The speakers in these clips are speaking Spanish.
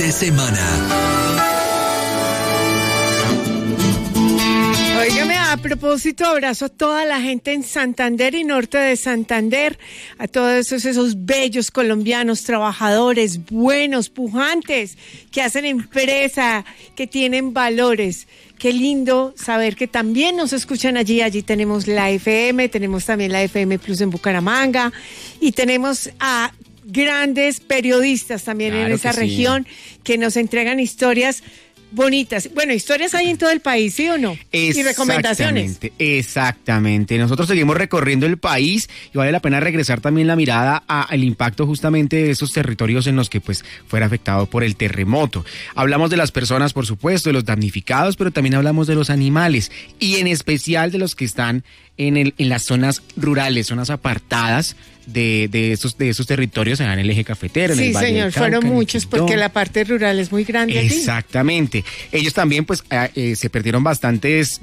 de semana. Óigame, a propósito, abrazo a toda la gente en Santander y norte de Santander, a todos esos bellos colombianos, trabajadores, buenos, pujantes, que hacen empresa, que tienen valores. Qué lindo saber que también nos escuchan allí. Allí tenemos la FM, tenemos también la FM Plus en Bucaramanga y tenemos a grandes periodistas también en esa región que nos entregan historias bonitas. Bueno, historias hay en todo el país, ¿sí o no? Y recomendaciones. Exactamente. Nosotros seguimos recorriendo el país y vale la pena regresar también la mirada al impacto justamente de esos territorios en los que pues fuera afectado por el terremoto. Hablamos de las personas, por supuesto, de los damnificados, pero también hablamos de los animales y en especial de los que están en las zonas rurales, zonas apartadas de esos territorios en el eje cafetero. Sí, en el Valle señor, del Cauca, fueron muchos porque la parte rural es muy grande. Exactamente. Ellos también pues se perdieron bastantes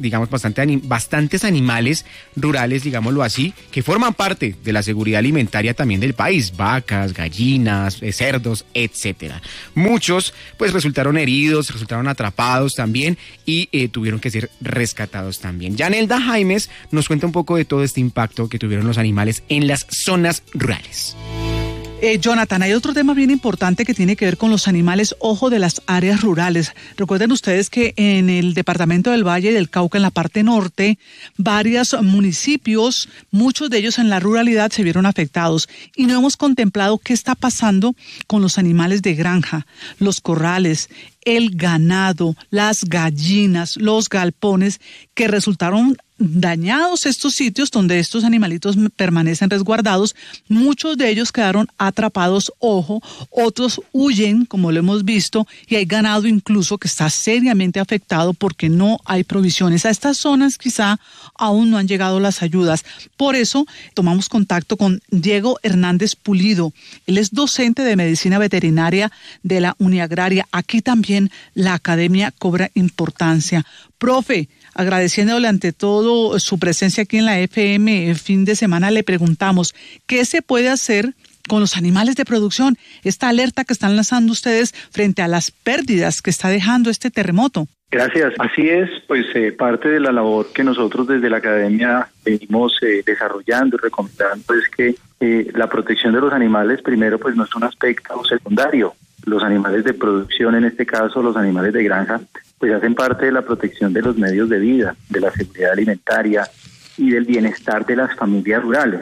animales rurales, digámoslo así, que forman parte de la seguridad alimentaria también del país, vacas, gallinas, cerdos, etcétera. Muchos pues resultaron heridos, resultaron atrapados también y tuvieron que ser rescatados también. Yanelda Jaimes nos cuenta un poco de todo este impacto que tuvieron los animales en las zonas rurales. Jonathan, hay otro tema bien importante que tiene que ver con los animales, ojo, de las áreas rurales. Recuerden ustedes que en el departamento del Valle del Cauca, en la parte norte, varios municipios, muchos de ellos en la ruralidad, se vieron afectados y no hemos contemplado qué está pasando con los animales de granja, los corrales, el ganado, las gallinas, los galpones, que resultaron dañados estos sitios donde estos animalitos permanecen resguardados. Muchos de ellos quedaron atrapados, ojo, otros huyen, como lo hemos visto, y hay ganado incluso que está seriamente afectado porque no hay provisiones. A estas zonas quizá aún no han llegado las ayudas. Por eso tomamos contacto con Diego Hernández Pulido. Él es docente de medicina veterinaria de la Uniagraria. Aquí también la academia cobra importancia. Profe, agradeciéndole ante todo su presencia aquí en la FM fin de semana, le preguntamos, ¿qué se puede hacer con los animales de producción? Esta alerta que están lanzando ustedes frente a las pérdidas que está dejando este terremoto. Gracias. Así es, pues parte de la labor que nosotros desde la academia venimos desarrollando y recomendando es que la protección de los animales, primero, pues no es un aspecto secundario. Los animales de producción, en este caso los animales de granja, pues hacen parte de la protección de los medios de vida, de la seguridad alimentaria y del bienestar de las familias rurales.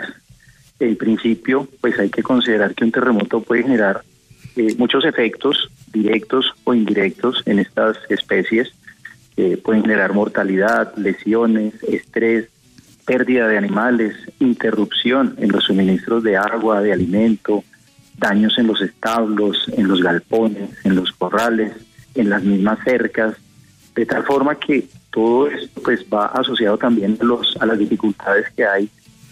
En principio, pues hay que considerar que un terremoto puede generar muchos efectos directos o indirectos en estas especies. Pueden generar mortalidad, lesiones, estrés, pérdida de animales, interrupción en los suministros de agua, de alimento, daños en los establos, en los galpones, en los corrales, en las mismas cercas, de tal forma que todo esto pues va asociado también a las dificultades que hay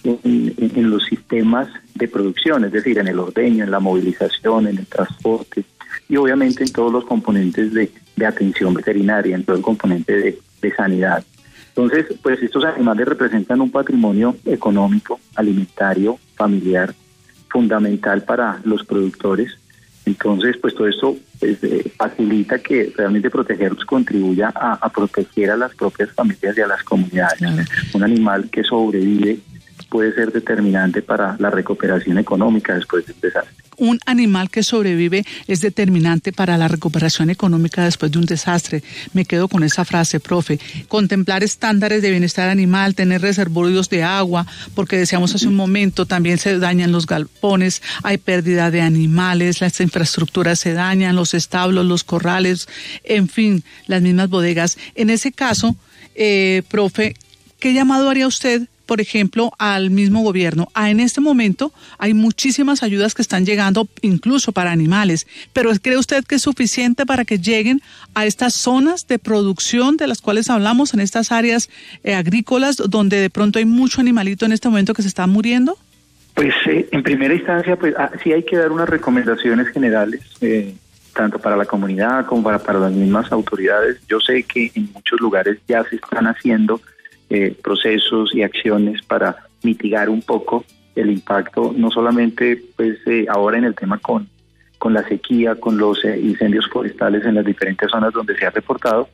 en los sistemas de producción, es decir, en el ordeño, en la movilización, en el transporte y obviamente en todos los componentes de atención veterinaria, en todo el componente de sanidad. Entonces, pues estos animales representan un patrimonio económico, alimentario, familiar, fundamental para los productores. Entonces, pues todo esto facilita que realmente protegerlos contribuya a proteger a las propias familias y a las comunidades. Un animal que sobrevive puede ser determinante para la recuperación económica después del desastre. Un animal que sobrevive es determinante para la recuperación económica después de un desastre. Me quedo con esa frase, profe. Contemplar estándares de bienestar animal, tener reservorios de agua, porque decíamos hace un momento, también se dañan los galpones, hay pérdida de animales, las infraestructuras se dañan, los establos, los corrales, en fin, las mismas bodegas. En ese caso, profe, ¿qué llamado haría usted, por ejemplo, al mismo gobierno? En este momento hay muchísimas ayudas que están llegando, incluso para animales, pero ¿cree usted que es suficiente para que lleguen a estas zonas de producción de las cuales hablamos, en estas áreas agrícolas, donde de pronto hay mucho animalito en este momento que se está muriendo? Pues en primera instancia, pues sí hay que dar unas recomendaciones generales, tanto para la comunidad como para las mismas autoridades. Yo sé que en muchos lugares ya se están haciendo procesos y acciones para mitigar un poco el impacto, no solamente pues ahora en el tema con la sequía, con los incendios forestales en las diferentes zonas donde se ha reportado.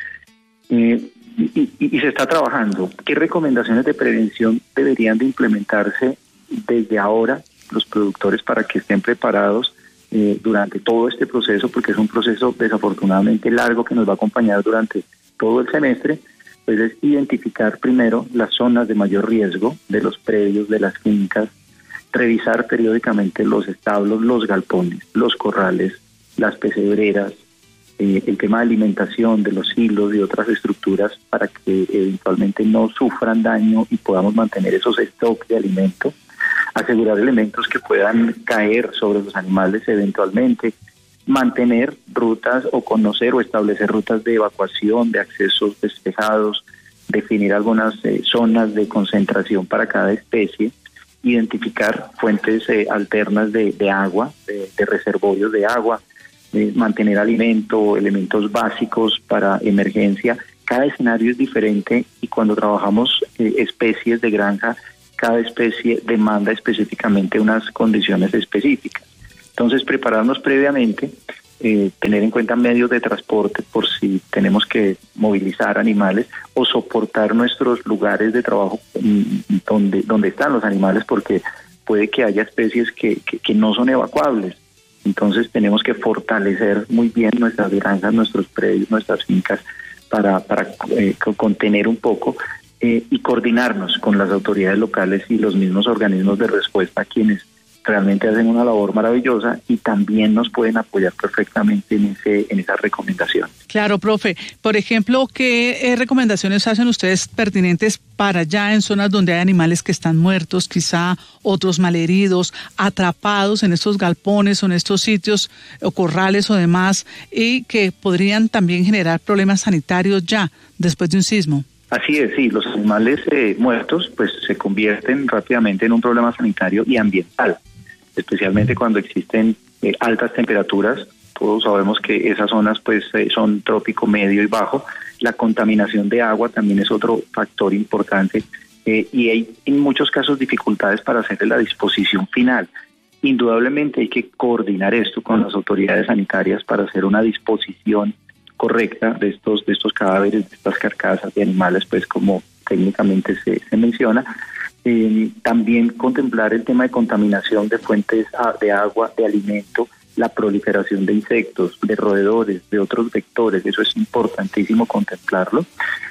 Y se está trabajando. ¿Qué recomendaciones de prevención deberían de implementarse desde ahora los productores para que estén preparados durante todo este proceso? Porque es un proceso desafortunadamente largo que nos va a acompañar durante todo el semestre. Pues es identificar primero las zonas de mayor riesgo de los predios, de las fincas, revisar periódicamente los establos, los galpones, los corrales, las pesebreras, el tema de alimentación de los silos y otras estructuras para que eventualmente no sufran daño y podamos mantener esos stocks de alimentos, asegurar elementos que puedan caer sobre los animales eventualmente, mantener rutas o conocer o establecer rutas de evacuación, de accesos despejados, definir algunas zonas de concentración para cada especie, identificar fuentes alternas de agua, de reservorios de agua, mantener alimento, elementos básicos para emergencia. Cada escenario es diferente y cuando trabajamos especies de granja, cada especie demanda específicamente unas condiciones específicas. Entonces, prepararnos previamente, tener en cuenta medios de transporte por si tenemos que movilizar animales o soportar nuestros lugares de trabajo donde están los animales, porque puede que haya especies que no son evacuables. Entonces tenemos que fortalecer muy bien nuestras granjas, nuestros predios, nuestras fincas para contener un poco y coordinarnos con las autoridades locales y los mismos organismos de respuesta, quienes realmente hacen una labor maravillosa y también nos pueden apoyar perfectamente en esa recomendación. Claro, profe. Por ejemplo, ¿qué recomendaciones hacen ustedes pertinentes para allá en zonas donde hay animales que están muertos, quizá otros malheridos, atrapados en estos galpones o en estos sitios o corrales o demás, y que podrían también generar problemas sanitarios ya después de un sismo? Así es, sí, los animales muertos pues se convierten rápidamente en un problema sanitario y ambiental, especialmente cuando existen altas temperaturas. Todos sabemos que esas zonas pues son trópico medio y bajo. La contaminación de agua también es otro factor importante y hay en muchos casos dificultades para hacer la disposición final. Indudablemente hay que coordinar esto con las autoridades sanitarias para hacer una disposición correcta de estos cadáveres, de estas carcasas de animales, pues como técnicamente se menciona. También contemplar el tema de contaminación de fuentes de agua, de alimento, la proliferación de insectos, de roedores, de otros vectores. Eso es importantísimo contemplarlo.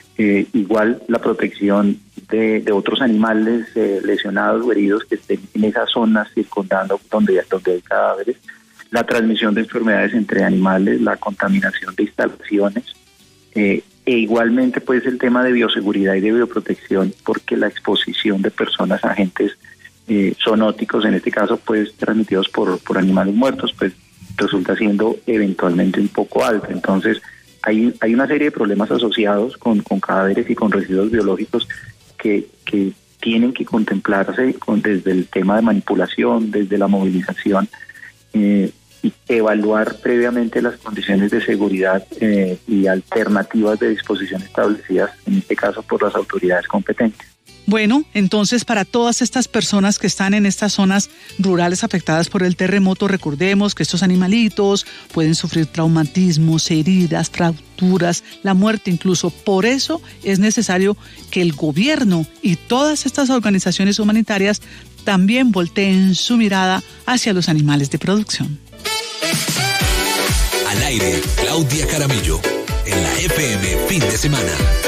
Igual la protección de otros animales lesionados o heridos que estén en esas zonas circundando donde hay cadáveres, la transmisión de enfermedades entre animales, la contaminación de instalaciones, e igualmente pues el tema de bioseguridad y de bioprotección, porque la exposición de personas a agentes zoonóticos, en este caso pues transmitidos por animales muertos, pues resulta siendo eventualmente un poco alta. Entonces hay una serie de problemas asociados con cadáveres y con residuos biológicos que tienen que contemplarse desde el tema de manipulación, desde la movilización, y evaluar previamente las condiciones de seguridad y alternativas de disposición establecidas, en este caso por las autoridades competentes. Bueno, entonces para todas estas personas que están en estas zonas rurales afectadas por el terremoto, recordemos que estos animalitos pueden sufrir traumatismos, heridas, fracturas, la muerte incluso. Por eso es necesario que el gobierno y todas estas organizaciones humanitarias también volteen su mirada hacia los animales de producción. Al aire, Claudia Caramillo, en la FM Fin de Semana.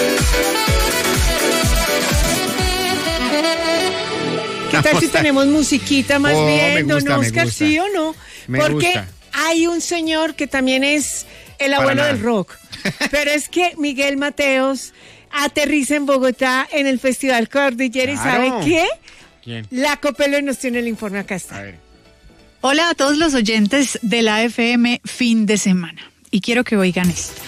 ¿Qué tal si tenemos musiquita más bien, don Oscar? ¿Sí o no? Porque hay un señor que también es el abuelo del rock. Pero es que Miguel Mateos aterriza en Bogotá en el Festival Cordillera. Claro. ¿Y sabe qué? ¿Quién? La Copelo nos tiene el informe acá está. A ver. Hola a todos los oyentes de la FM Fin de Semana. Y quiero que oigan esto.